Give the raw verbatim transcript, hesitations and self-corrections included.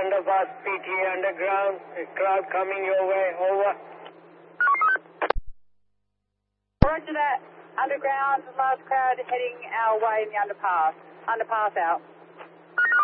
underpass, P T A underground. A crowd coming your way. Over. Roger that. Underground, large crowd heading our way in the underpass. Underpass out.